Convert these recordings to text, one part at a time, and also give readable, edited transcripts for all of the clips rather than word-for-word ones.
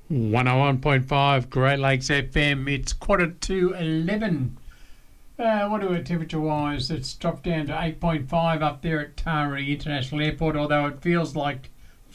101.5 Great Lakes FM. It's 11:15. What are we temperature-wise? It's dropped down to 8.5 up there at Taree International Airport, although it feels like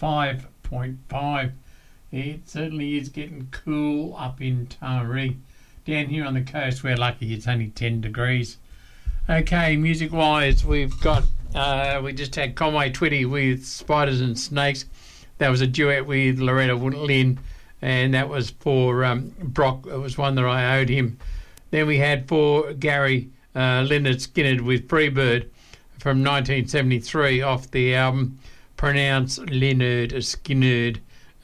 5.5. It certainly is getting cool up in Taree. Down here on the coast, we're lucky it's only 10 degrees. Okay, music-wise, we've got... we just had Conway Twitty with Spiders and Snakes. That was a duet with Loretta Lynn, and that was for Brock. It was one that I owed him. Then we had for Gary Lynyrd Skynyrd with Freebird from 1973 off the album Pronounce Lynyrd Skynyrd.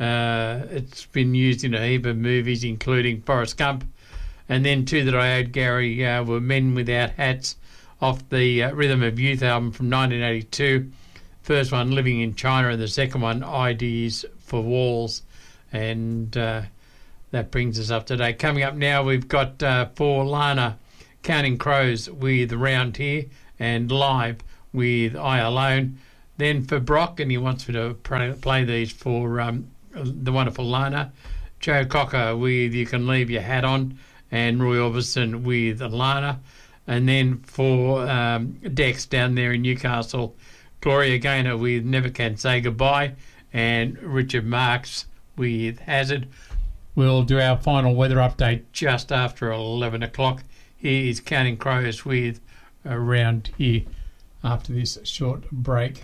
It's been used in a heap of movies, including Forrest Gump. And then two that I owed Gary were Men Without Hats off the Rhythm of Youth album from 1982. First one, Living in China, and the second one, Ideas for Walls. And that brings us up to date. Coming up now, we've got for Lana, Counting Crows with Round Here, and Live with I Alone. Then for Brock, and he wants me to play these for the wonderful Lana, Joe Cocker with You Can Leave Your Hat On, and Roy Orbison with Lana. And then for Dex down there in Newcastle, Gloria Gaynor with Never Can Say Goodbye, and Richard Marx with Hazard. We'll do our final weather update just after 11 o'clock. Here is Counting Crows with Around Here after this short break.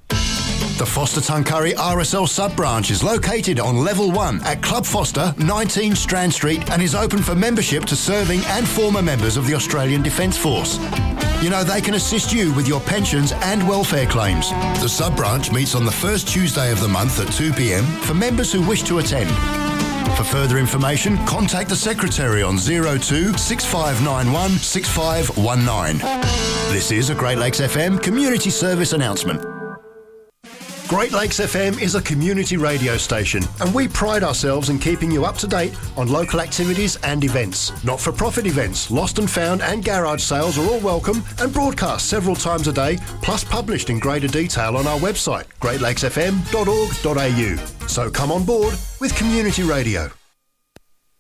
The Foster Tuncurry RSL sub-branch is located on Level 1 at Club Foster, 19 Strand Street, and is open for membership to serving and former members of the Australian Defence Force. You know, they can assist you with your pensions and welfare claims. The sub-branch meets on the first Tuesday of the month at 2 p.m. for members who wish to attend. For further information, contact the Secretary on 02 6591 6519. This is a Great Lakes FM community service announcement. Great Lakes FM is a community radio station, and we pride ourselves in keeping you up to date on local activities and events. Not-for-profit events, lost and found and garage sales are all welcome and broadcast several times a day, plus published in greater detail on our website, greatlakesfm.org.au. So come on board with community radio.